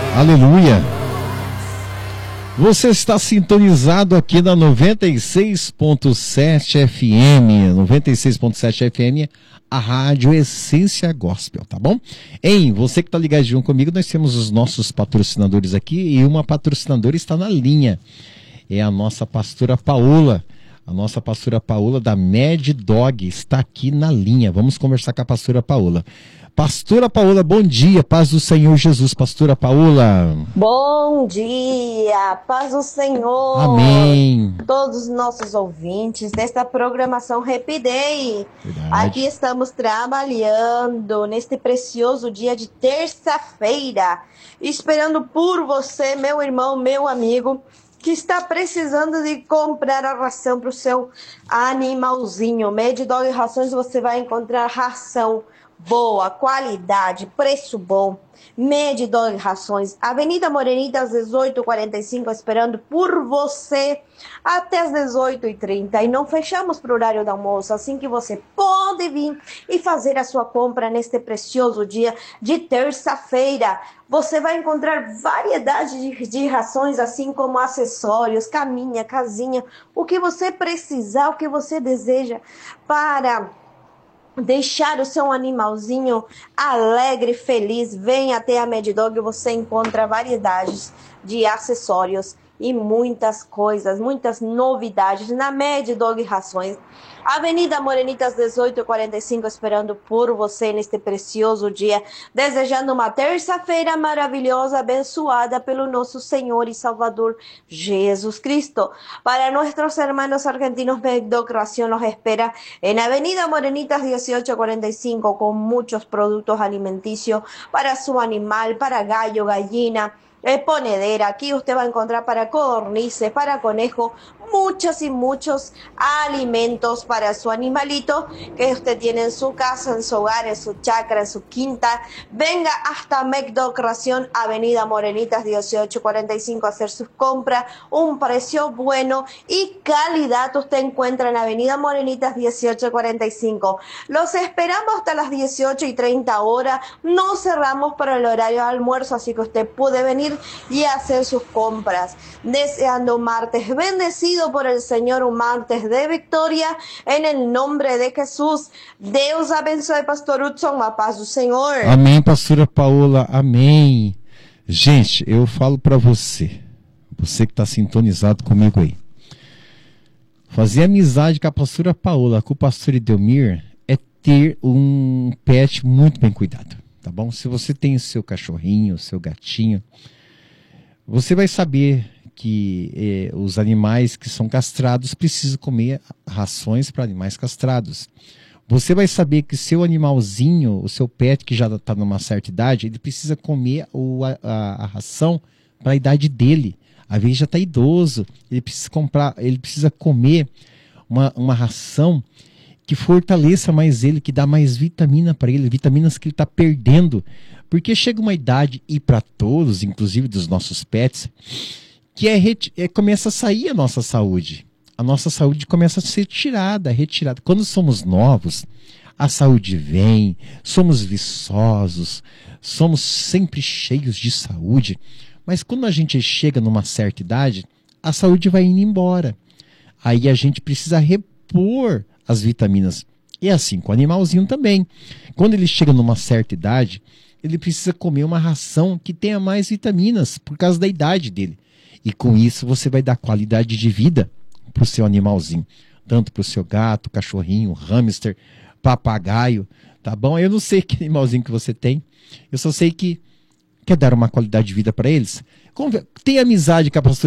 Aleluia! Você está sintonizado aqui na 96.7 FM. 96.7 FM, a Rádio Essência Gospel, tá bom? Você que está ligadinho comigo, nós temos os nossos patrocinadores aqui e uma patrocinadora está na linha. É a nossa pastora Paola. A nossa pastora Paola da Mad Dog está aqui na linha. Vamos conversar com a pastora Paola. Pastora Paola, bom dia, paz do Senhor Jesus, pastora Paola. Bom dia, paz do Senhor. Amém. Todos os nossos ouvintes desta programação Happy Day. Verdade. Aqui estamos trabalhando neste precioso dia de terça-feira, esperando por você, meu irmão, meu amigo, que está precisando de comprar a ração para o seu animalzinho. Mad Dog Rações, você vai encontrar ração boa, qualidade, preço bom. Mad Dog Rações, Avenida Morenita, às 18h45, esperando por você até às 18h30. E não fechamos para o horário do almoço, assim que você pode vir e fazer a sua compra neste precioso dia de terça-feira. Você vai encontrar variedade de rações, assim como acessórios, caminha, casinha, o que você precisar, o que você deseja para deixar o seu animalzinho alegre, feliz. Venha até a Mad Dog e você encontra variedades de acessórios e muitas coisas, muitas novidades na Mad Dog Rações. Avenida Morenita, às 18h45, esperando por você neste precioso dia, desejando uma terça-feira maravilhosa, abençoada pelo nosso Senhor e Salvador Jesus Cristo. Para nossos hermanos argentinos, Mad Dog Ración nos espera en Avenida Morenita, 18:45, con muchos productos alimenticios para su animal, para gallo, gallina, ponedera. Aquí usted va a encontrar para codornices, para conejo, muchos y muchos alimentos para su animalito que usted tiene en su casa, en su hogar, en su chacra, en su quinta. Venga hasta Mad Dog Ración, Avenida Morenitas 18:45, a hacer sus compras. Un precio bueno y calidad usted encuentra en Avenida Morenitas 18:45. Los esperamos hasta las 18:30 horas. No cerramos para el horario de almuerzo, así que usted puede venir y hacer sus compras. Deseando un martes bendecido por el Señor, un martes de victoria, en el nombre de Jesús. Deus abençoe, pastor Hudson, a paz do Senhor. Amém, pastora Paola, amém. Gente, eu falo para você que está sintonizado comigo aí, fazer amizade com a pastora Paola, com o pastor Edelmir, é ter um pet muito bem cuidado, tá bom? Se você tem o seu cachorrinho, o seu gatinho, você vai saber que os animais que são castrados precisam comer rações para animais castrados. Você vai saber que seu animalzinho, o seu pet que já está numa certa idade, ele precisa comer a ração para a idade dele. Às vezes já está idoso, ele precisa comer uma ração que fortaleça mais ele, que dá mais vitamina para ele, vitaminas que ele está perdendo. Porque chega uma idade, e para todos, inclusive dos nossos pets, que começa a sair a nossa saúde. A nossa saúde começa a ser retirada. Quando somos novos, a saúde vem, somos viçosos, somos sempre cheios de saúde. Mas quando a gente chega numa certa idade, a saúde vai indo embora. Aí a gente precisa repor as vitaminas. E assim com o animalzinho também. Quando ele chega numa certa idade, ele precisa comer uma ração que tenha mais vitaminas, por causa da idade dele. E com isso você vai dar qualidade de vida para o seu animalzinho. Tanto para o seu gato, cachorrinho, hamster, papagaio, tá bom? Eu não sei que animalzinho que você tem. Eu só sei que quer dar uma qualidade de vida para eles. Tenha amizade com a pastora